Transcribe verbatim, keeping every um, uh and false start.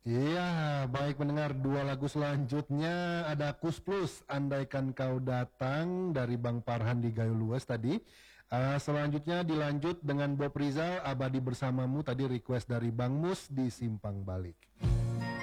Iya, baik mendengar dua lagu selanjutnya ada Kus Plus, Andaikan Kau Datang dari Bang Farhan di Gayo Luas tadi. Uh, selanjutnya dilanjut dengan Bob Rizal, Abadi Bersamamu tadi request dari Bang Mus di Simpang Balik.